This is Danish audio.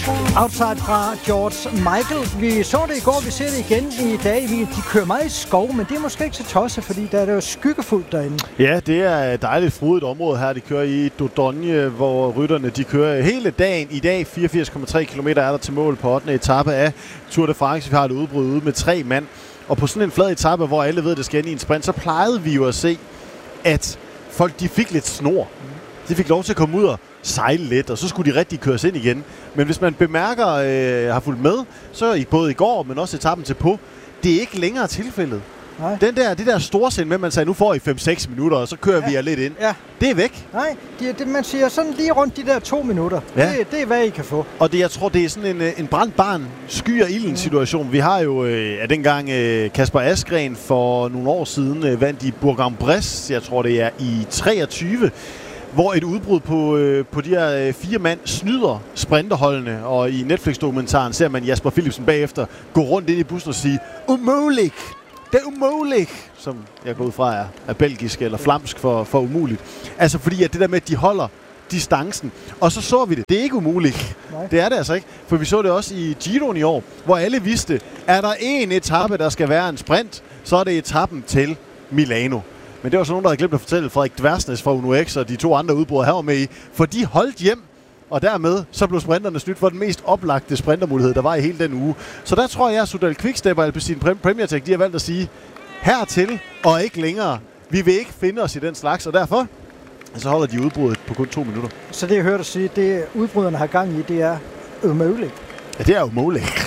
Outside fra George Michael. Vi så det i går, vi ser det igen i dag. De kører meget i skov, men det er måske ikke så tosset, fordi der er det jo skyggefuldt derinde. Ja, det er et dejligt frodigt område her. De kører i Dordogne, hvor rytterne de kører hele dagen. I dag 84,3 km er der til mål på 8. etape af Tour de France. Vi har et udbrud ude med 3 mand. Og på sådan en flad etape, hvor alle ved, at det skal ind i en sprint, så plejede vi jo at se, at folk de fik lidt snor. De fik lov til at komme ud og sejle lidt, og så skulle de rigtig køres ind igen. Men hvis man bemærker, har fulgt med, så både i går, men også etappen til på, det er ikke længere tilfældet. Nej. Det der storsind med, man sagde, nu får I 5-6 minutter, og så kører vi jer lidt ind. Ja. Det er væk. Nej, man siger sådan lige rundt de der 2 minutter. Ja. Det er, hvad I kan få. Og jeg tror, det er sådan en brændt barn, skyer ilden situation. Vi har jo dengang Kasper Asgreen for nogle år siden vandt i Bourg-en-Bresse, jeg tror det er i 23, hvor et udbrud på de her 4 mand snyder sprinterholdene, og i Netflix-dokumentaren ser man Jasper Philipsen bagefter gå rundt ind i bussen og sige, umuligt! Det er umuligt! Som jeg går ud fra er belgisk eller flamsk for umuligt. Altså fordi at det der med, at de holder distancen, og så vi det. Det er ikke umuligt. Nej. Det er det altså ikke. For vi så det også i Giroen i år, hvor alle vidste, er der en etape, der skal være en sprint, så er det etappen til Milano. Men det var så nogen, der havde glemt at fortælle Frederik Dversnes fra Uno X og de 2 andre udbrud her var med i, for de holdt hjem, og dermed så blev sprinterne snydt for den mest oplagte sprintermulighed, der var i hele den uge. Så der tror jeg, at Soudal Quickstep og Alpecin Premier Tech, de har valgt at sige, hertil og ikke længere. Vi vil ikke finde os i den slags, og derfor så holder de udbruddet på kun 2 minutter. Så det, jeg hørte dig sige, det udbryderne har gang i, det er umuligt. Ja, det er umuligt.